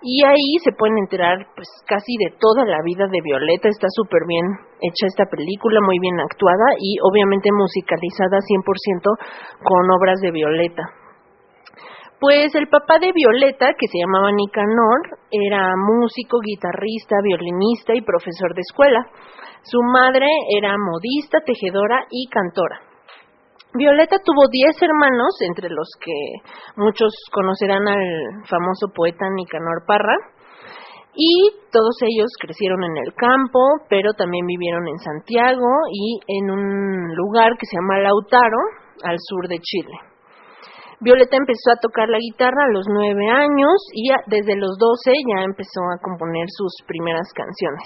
Y ahí se pueden enterar pues casi de toda la vida de Violeta. Está súper bien hecha esta película, muy bien actuada y obviamente musicalizada 100% con obras de Violeta. Pues el papá de Violeta, que se llamaba Nicanor, era músico, guitarrista, violinista y profesor de escuela. Su madre era modista, tejedora y cantora. Violeta tuvo 10 hermanos, entre los que muchos conocerán al famoso poeta Nicanor Parra, y todos ellos crecieron en el campo, pero también vivieron en Santiago y en un lugar que se llama Lautaro, al sur de Chile. Violeta empezó a tocar la guitarra a los 9 años y desde los 12 ya empezó a componer sus primeras canciones.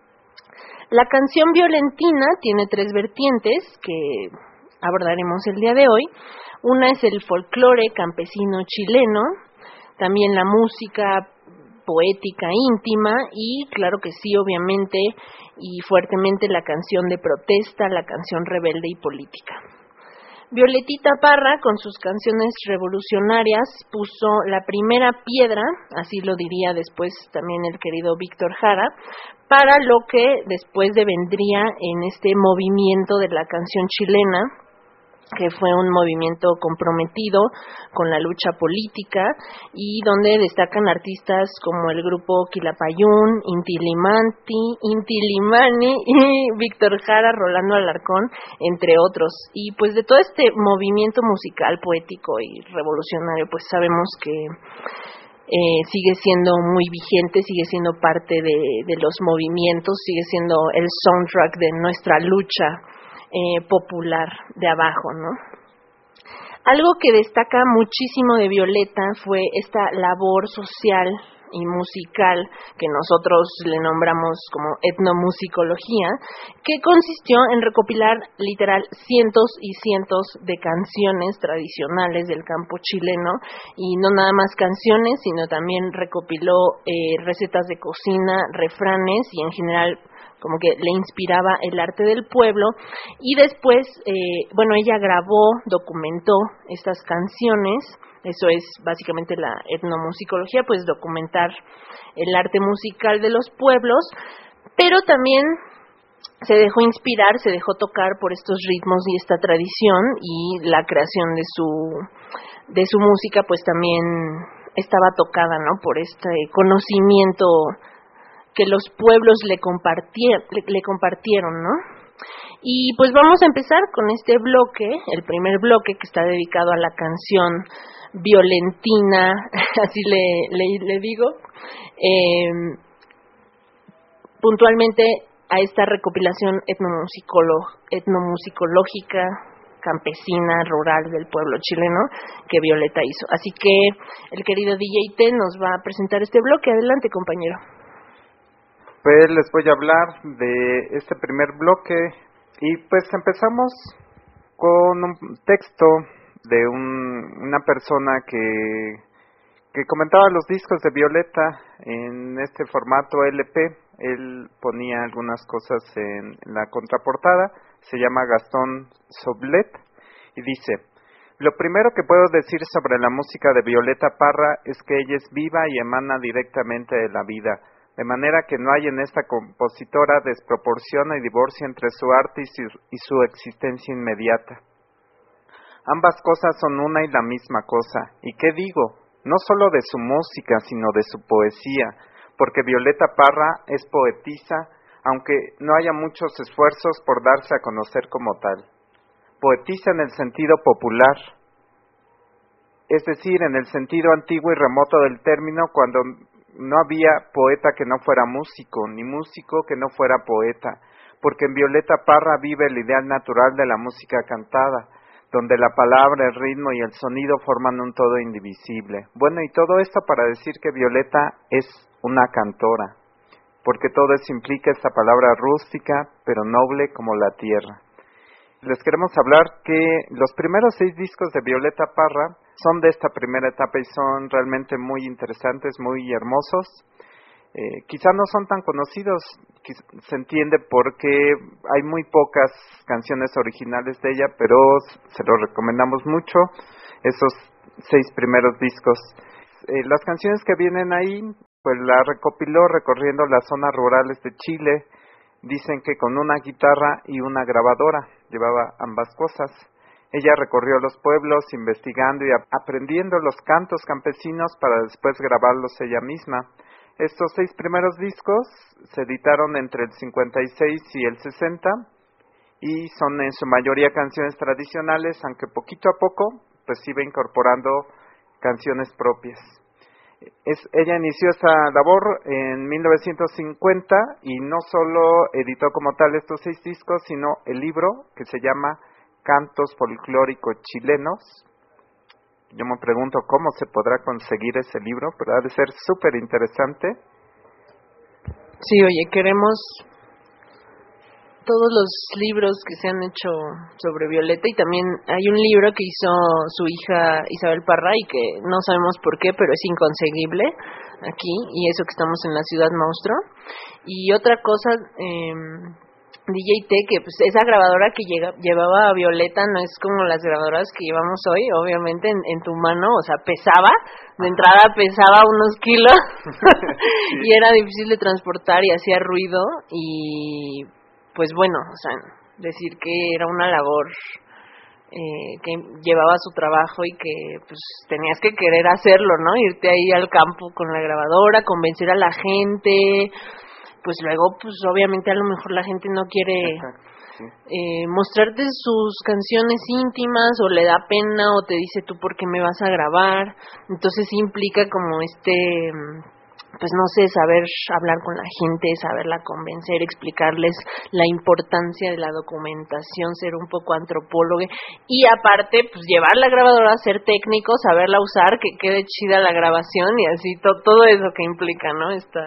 La canción violentina tiene 3 vertientes que abordaremos el día de hoy. Una es el folclore campesino chileno, también la música poética íntima y, claro que sí, obviamente y fuertemente, la canción de protesta, la canción rebelde y política. Violetita Parra, con sus canciones revolucionarias, puso la primera piedra, así lo diría después también el querido Víctor Jara, para lo que después vendría en este movimiento de la canción chilena, que fue un movimiento comprometido con la lucha política y donde destacan artistas como el grupo Quilapayún, Inti Limani y Víctor Jara, Rolando Alarcón, entre otros. Y pues de todo este movimiento musical, poético y revolucionario, pues sabemos que sigue siendo muy vigente, sigue siendo parte de los movimientos, sigue siendo el soundtrack de nuestra lucha popular de abajo, ¿no? Algo que destaca muchísimo de Violeta fue esta labor social y musical que nosotros le nombramos como etnomusicología, que consistió en recopilar literal cientos y cientos de canciones tradicionales del campo chileno, y no nada más canciones, sino también recopiló recetas de cocina, refranes y en general como que le inspiraba el arte del pueblo. Y después, ella grabó, documentó estas canciones. Eso es básicamente la etnomusicología, pues documentar el arte musical de los pueblos, pero también se dejó inspirar, se dejó tocar por estos ritmos y esta tradición, y la creación de su música pues también estaba tocada, ¿no?, por este conocimiento que los pueblos le compartieron, ¿no? Y pues vamos a empezar con este bloque, el primer bloque, que está dedicado a la canción violentina, así le digo, puntualmente a esta recopilación etnomusicológica, campesina, rural del pueblo chileno que Violeta hizo. Así que el querido DJ T nos va a presentar este bloque. Adelante, compañero. Pues les voy a hablar de este primer bloque y pues empezamos con un texto de una persona que comentaba los discos de Violeta en este formato LP. Él ponía algunas cosas en la contraportada. Se llama Gastón Soblet y dice: lo primero que puedo decir sobre la música de Violeta Parra es que ella es viva y emana directamente de la vida, de manera que no hay en esta compositora desproporción y divorcio entre su arte y su existencia inmediata. Ambas cosas son una y la misma cosa. ¿Y qué digo? No solo de su música, sino de su poesía, porque Violeta Parra es poetisa, aunque no haya muchos esfuerzos por darse a conocer como tal. Poetisa en el sentido popular, es decir, en el sentido antiguo y remoto del término, cuando no había poeta que no fuera músico, ni músico que no fuera poeta, porque en Violeta Parra vive el ideal natural de la música cantada, donde la palabra, el ritmo y el sonido forman un todo indivisible. Bueno, y todo esto para decir que Violeta es una cantora, porque todo eso implica esta palabra rústica, pero noble como la tierra. Les queremos hablar que los primeros 6 discos de Violeta Parra son de esta primera etapa y son realmente muy interesantes, muy hermosos. Quizá no son tan conocidos, se entiende porque hay muy pocas canciones originales de ella, pero se los recomendamos mucho, esos 6 primeros discos. Las canciones que vienen ahí, pues la recopiló recorriendo las zonas rurales de Chile. Dicen que con una guitarra y una grabadora, llevaba ambas cosas. Ella recorrió los pueblos investigando y aprendiendo los cantos campesinos para después grabarlos ella misma. Estos 6 primeros discos se editaron entre el 56 y el 60 y son en su mayoría canciones tradicionales, aunque poquito a poco pues iba incorporando canciones propias. Ella inició esta labor en 1950 y no solo editó como tal estos 6 discos, sino el libro que se llama Cantos Folclóricos Chilenos. Yo me pregunto cómo se podrá conseguir ese libro, pero ha de ser súper interesante. Sí, oye, queremos todos los libros que se han hecho sobre Violeta, y también hay un libro que hizo su hija Isabel Parra y que no sabemos por qué, pero es inconseguible aquí, y eso que estamos en la Ciudad Monstruo. Y otra cosa, DJ T, que pues esa grabadora que llevaba a Violeta no es como las grabadoras que llevamos hoy, obviamente en tu mano, o sea, pesaba, de entrada pesaba unos kilos y era difícil de transportar y hacía ruido, y pues bueno, o sea, decir que era una labor que llevaba su trabajo y que pues tenías que querer hacerlo, ¿no? Irte ahí al campo con la grabadora, convencer a la gente, pues luego pues obviamente a lo mejor la gente no quiere mostrarte sus canciones íntimas, o le da pena, o te dice tú por qué me vas a grabar. Entonces implica como pues no sé, saber hablar con la gente, saberla convencer, explicarles la importancia de la documentación, ser un poco antropólogo, y aparte pues llevar la grabadora, ser técnico, saberla usar, que quede chida la grabación, y así todo eso que implica, ¿no? Esta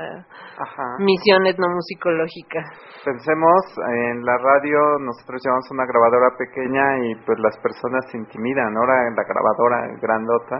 misión etnomusicológica. Pensemos, en la radio nosotros llevamos una grabadora pequeña y pues las personas se intimidan. Ahora en la grabadora grandota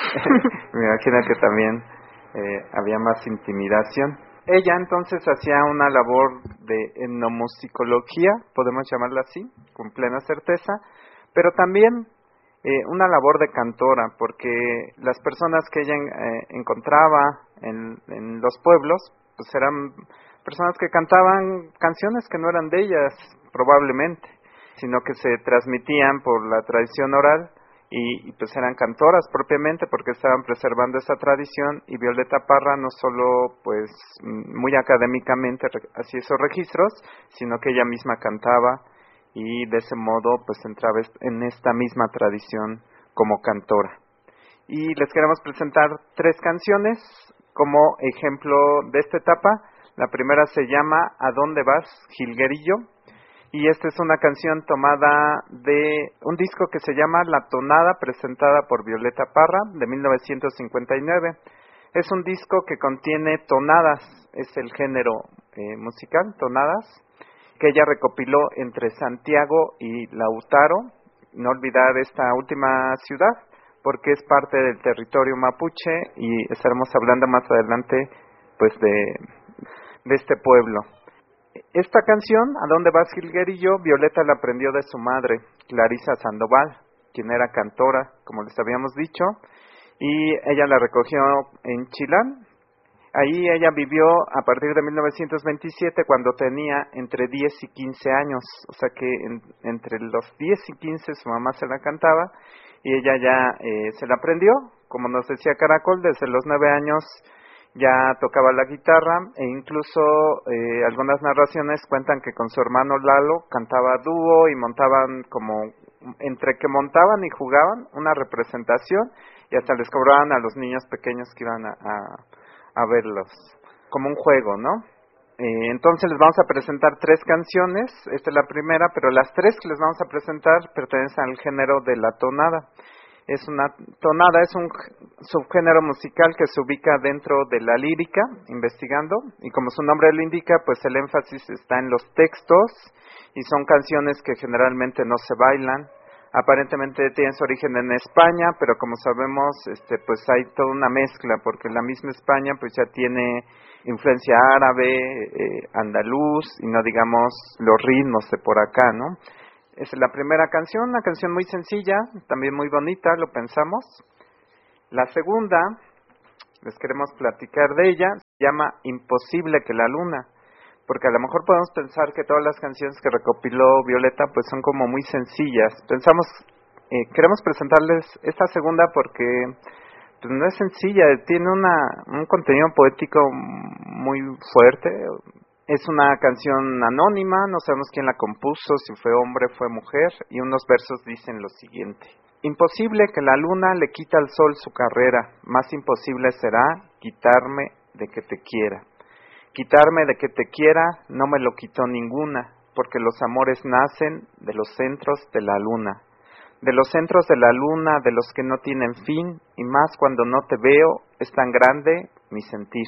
me imagino que también había más intimidación. Ella entonces hacía una labor de etnomusicología, podemos llamarla así, con plena certeza, pero también una labor de cantora, porque las personas que ella encontraba en los pueblos, pues eran personas que cantaban canciones que no eran de ellas, probablemente, sino que se transmitían por la tradición oral, y pues eran cantoras propiamente porque estaban preservando esa tradición, y Violeta Parra no solo pues muy académicamente hacía esos registros, sino que ella misma cantaba, y de ese modo pues entraba en esta misma tradición como cantora. Y les queremos presentar 3 canciones como ejemplo de esta etapa. La primera se llama ¿A dónde vas, Jilguerillo? Y esta es una canción tomada de un disco que se llama La Tonada, presentada por Violeta Parra, de 1959. Es un disco que contiene tonadas, es el género musical, tonadas, que ella recopiló entre Santiago y Lautaro. No olvidar esta última ciudad, porque es parte del territorio mapuche, y estaremos hablando más adelante pues de este pueblo. Esta canción, ¿A dónde vas, Jilguerillo?, Violeta la aprendió de su madre, Clarisa Sandoval, quien era cantora, como les habíamos dicho, y ella la recogió en Chilán. Ahí ella vivió a partir de 1927, cuando tenía entre 10 y 15 años, o sea que entre los 10 y 15 su mamá se la cantaba, y ella ya se la aprendió, como nos decía Caracol, desde los 9 años ya tocaba la guitarra, e incluso algunas narraciones cuentan que con su hermano Lalo cantaba dúo, y montaban como, entre que montaban y jugaban, una representación, y hasta les cobraban a los niños pequeños que iban a verlos, como un juego, ¿no? Entonces les vamos a presentar 3 canciones, esta es la primera, pero las 3 que les vamos a presentar pertenecen al género de la tonada. Es una tonada, es un subgénero musical que se ubica dentro de la lírica, investigando, y como su nombre lo indica, pues el énfasis está en los textos, y son canciones que generalmente no se bailan. Aparentemente tienen su origen en España, pero como sabemos, pues hay toda una mezcla, porque la misma España pues ya tiene influencia árabe, andaluz, y no digamos los ritmos de por acá, ¿no? Es la primera canción, una canción muy sencilla, también muy bonita, lo pensamos. La segunda les queremos platicar de ella. Se llama Imposible que la luna, porque a lo mejor podemos pensar que todas las canciones que recopiló Violeta pues son como muy sencillas. Queremos presentarles esta segunda porque pues, no es sencilla, tiene un contenido poético muy fuerte. Es una canción anónima, no sabemos quién la compuso, si fue hombre, fue mujer, y unos versos dicen lo siguiente. Imposible que la luna le quita al sol su carrera, más imposible será quitarme de que te quiera. Quitarme de que te quiera no me lo quitó ninguna, porque los amores nacen de los centros de la luna. De los centros de la luna, de los que no tienen fin, y más cuando no te veo, es tan grande mi sentir.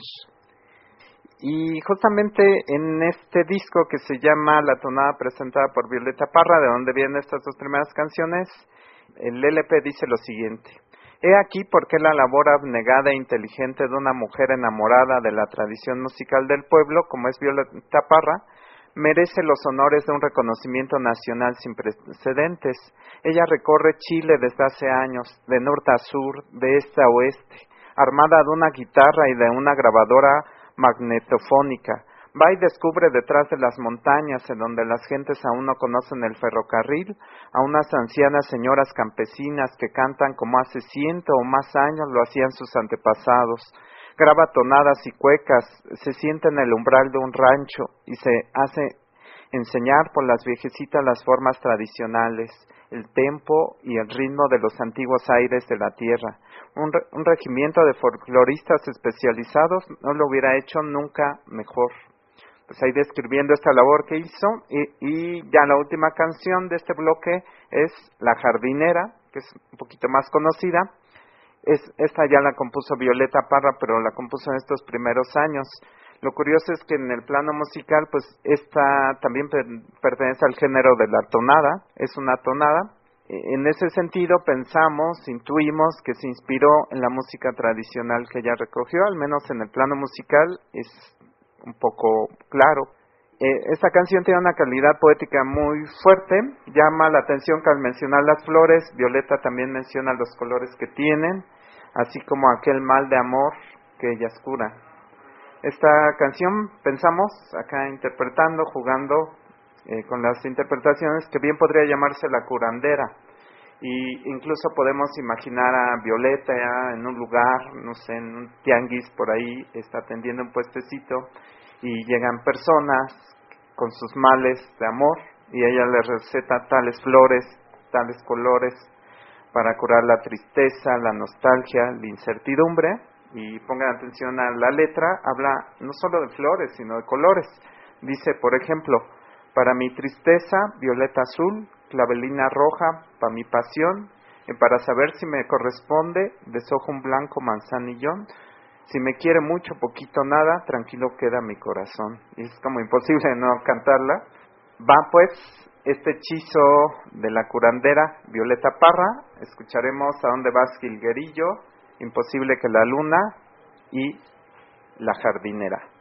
Y justamente en este disco que se llama La Tonada, presentada por Violeta Parra, de donde vienen estas dos primeras canciones, el LP dice lo siguiente. He aquí por qué la labor abnegada e inteligente de una mujer enamorada de la tradición musical del pueblo, como es Violeta Parra, merece los honores de un reconocimiento nacional sin precedentes. Ella recorre Chile desde hace años, de norte a sur, de este a oeste, armada de una guitarra y de una grabadora magnetofónica. Va y descubre detrás de las montañas, en donde las gentes aún no conocen el ferrocarril, a unas ancianas señoras campesinas que cantan como hace 100 o más años lo hacían sus antepasados. Graba tonadas y cuecas, se sienta en el umbral de un rancho y se hace enseñar por las viejecitas las formas tradicionales, el tempo y el ritmo de los antiguos aires de la tierra. Un regimiento de folcloristas especializados no lo hubiera hecho nunca mejor. Pues ahí describiendo esta labor que hizo, y ya la última canción de este bloque es La Jardinera, que es un poquito más conocida. Esta ya la compuso Violeta Parra, pero la compuso en estos primeros años. Lo curioso es que en el plano musical, pues esta también pertenece al género de la tonada, es una tonada. En ese sentido intuimos que se inspiró en la música tradicional que ella recogió, al menos en el plano musical es un poco claro. Esta canción tiene una calidad poética muy fuerte, llama la atención que al mencionar las flores, Violeta también menciona los colores que tienen, así como aquel mal de amor que ellas curan. Esta canción pensamos acá interpretando, jugando con las interpretaciones, que bien podría llamarse La Curandera, y incluso podemos imaginar a Violeta en un lugar, no sé, en un tianguis por ahí, está atendiendo un puestecito y llegan personas con sus males de amor y ella les receta tales flores, tales colores para curar la tristeza, la nostalgia, la incertidumbre. Y pongan atención a la letra, habla no solo de flores, sino de colores. Dice, por ejemplo, para mi tristeza, violeta azul, clavelina roja, para mi pasión, y para saber si me corresponde, deshojo un blanco manzanillón. Si me quiere mucho, poquito, nada, tranquilo queda mi corazón. Y es como imposible no cantarla. Va pues este hechizo de la curandera Violeta Parra. Escucharemos A dónde vas, jilguerillo, Imposible que la luna y La Jardinera.